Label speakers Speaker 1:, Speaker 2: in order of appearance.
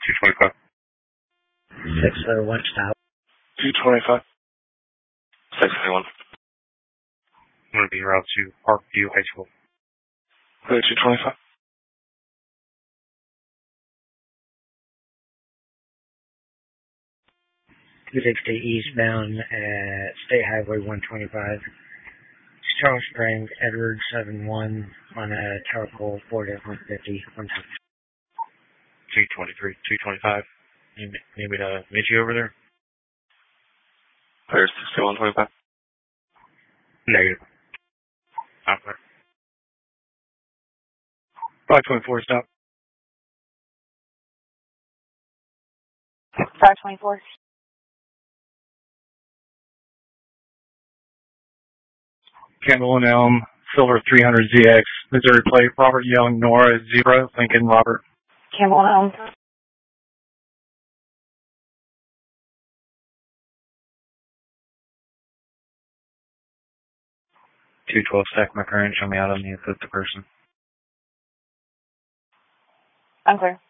Speaker 1: 225.
Speaker 2: 601 stop.
Speaker 1: 225. 631. I'm going to be en route to Parkview High School. 225.
Speaker 2: 260 eastbound at State Highway 125. Charles Springs, Edward 71 on a tower pole, Ford F-150, 1 time.
Speaker 1: 223, 225. Need me to meet you over there? There's 6125. Negative. Out there. 524, stop.
Speaker 3: 524.
Speaker 1: Campbell and Elm, Silver 300ZX, Missouri plate, Robert Young, Nora 0, Lincoln Robert.
Speaker 3: Campbell and Elm.
Speaker 1: 212 stack my current, show me out on the person.
Speaker 3: I'm clear.